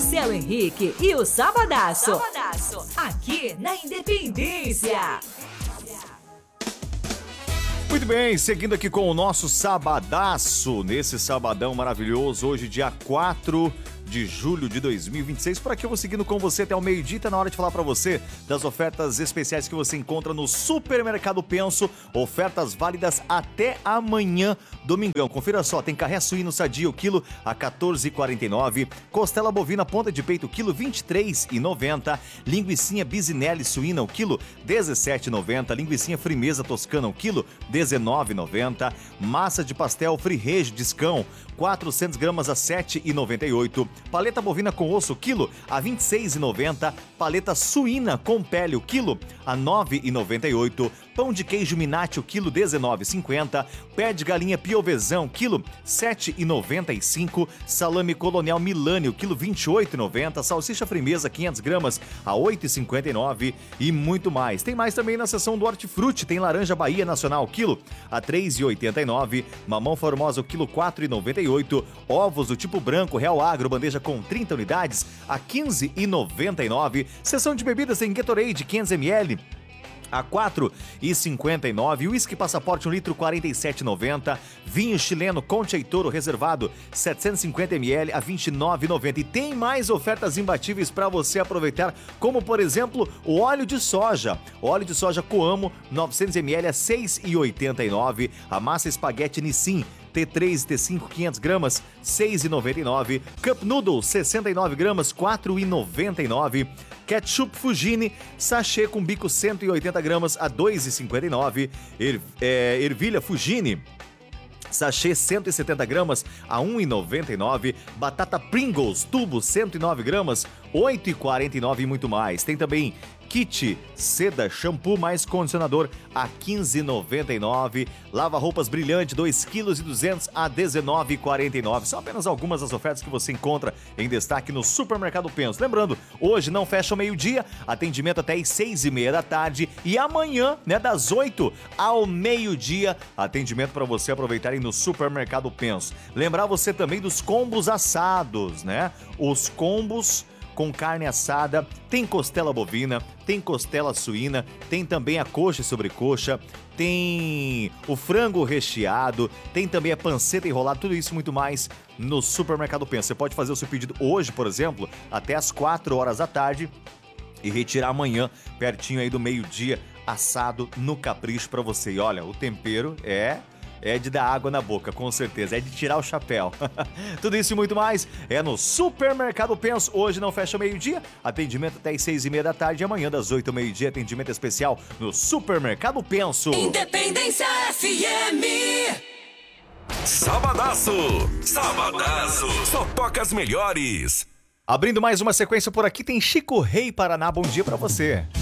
Marcelo Henrique e o Sabadaço. Aqui na Independência. Muito bem, seguindo aqui com o nosso Sabadaço, nesse sabadão maravilhoso, hoje dia 4 de julho de 2026. Por aqui eu vou seguindo com você até o meio-dia. Tá na hora de falar pra você das ofertas especiais que você encontra no Supermercado Penso. Ofertas válidas até amanhã, domingão. Confira só, tem carré suíno sadio, o quilo a R$14,49. Costela bovina ponta de peito, quilo R$23,90. Linguicinha Bisinelli suína, o quilo R$17,90. Linguicinha frimeza toscana, o quilo R$19,90. Massa de pastel Frirejo Discão, 400 gramas a R$7,98. Paleta bovina com osso, quilo a R$26,90. Paleta suína com pele, o quilo a R$9,98. Pão de queijo Minati, o quilo R$19,50. Pé de galinha Piovezão, quilo R$7,95. Salame Colonial Milani, o quilo R$28,90. Salsicha Frimeza, 500 gramas a R$8,59. E muito mais. Tem mais também na seção do Hortifruti. Tem laranja Bahia Nacional, quilo a R$3,89. Mamão Formosa, o quilo R$4,98. Ovos do tipo branco Real Agro, bandeja com 30 unidades a R$15,99. Seção de bebidas tem Gatorade 500ml a R$4,59. Whisky Passaporte 1 litro R$47,90. Vinho chileno Concha e Toro reservado 750ml a R$29,90. E tem mais ofertas imbatíveis para você aproveitar, como por exemplo o óleo de soja. Óleo de soja Coamo 900ml a R$6,89. A massa espaguete Nissin T3 e T5 500 gramas, R$6,99. Cup Noodles 69 gramas, R$4,99. Ketchup Fugini, sachê com bico 180 gramas a R$2,59. Ervilha Fugini, sachê 170 gramas a R$1,99. Batata Pringles, tubo 109 gramas, R$8,49 e muito mais. Tem também kit seda, shampoo mais condicionador a R$15,99. Lava roupas brilhante 2,2 kg a R$19,49. São apenas algumas das ofertas que você encontra em destaque no Supermercado Penso. Lembrando, hoje não fecha ao meio-dia, atendimento até às 6:30 da tarde e amanhã, das 8 ao meio-dia, atendimento para você aproveitarem no Supermercado Penso. Lembrar você também dos combos assados, Os combos com carne assada, tem costela bovina, tem costela suína, tem também a coxa e sobrecoxa, tem o frango recheado, tem também a panceta enrolada, tudo isso e muito mais no Supermercado Penso. Você pode fazer o seu pedido hoje, por exemplo, até às 4 horas da tarde e retirar amanhã, pertinho aí do meio-dia, assado no capricho pra você. E olha, o tempero é de dar água na boca, com certeza. É de tirar o chapéu. Tudo isso e muito mais é no Supermercado Penso. Hoje não fecha meio-dia. Atendimento até às 6:30 da tarde. E amanhã, das 8 ao meio-dia, atendimento especial no Supermercado Penso. Independência FM. Sabadaço. Só toca as melhores. Abrindo mais uma sequência por aqui, tem Chico Rei Paraná. Bom dia pra você.